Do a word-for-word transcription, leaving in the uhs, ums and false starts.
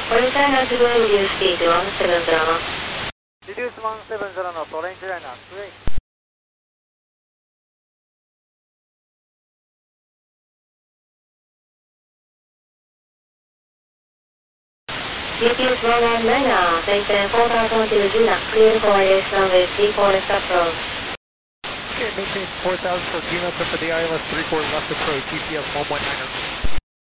Horizon has to reduce speed to one seven zero. Reduce one seven zero のトレンチライナー、クレイ。 G P S one one nine, maintain four thousand to Gina, clear for I S runway three four left approach. Okay, maintain four thousand for Gina, for the I L S three four left approach, G P S one one nine.